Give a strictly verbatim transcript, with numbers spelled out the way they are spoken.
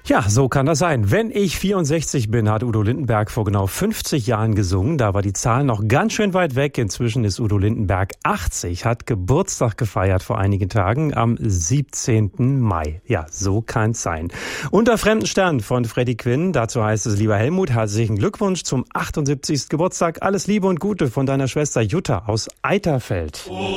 Ja, so kann das sein. Wenn ich vierundsechzig bin, hat Udo Lindenberg vor genau fünfzig Jahren gesungen. Da war die Zahl noch ganz schön weit weg. Inzwischen ist Udo Lindenberg achtzig, hat Geburtstag gefeiert vor einigen Tagen am siebzehnten Mai. Ja, so kann's sein. Unter fremden Sternen von Freddie Quinn. Dazu heißt es, lieber Helmut, herzlichen Glückwunsch zum achtundsiebzigsten Geburtstag. Alles Liebe und Gute von deiner Schwester Jutta aus Eiterfeld.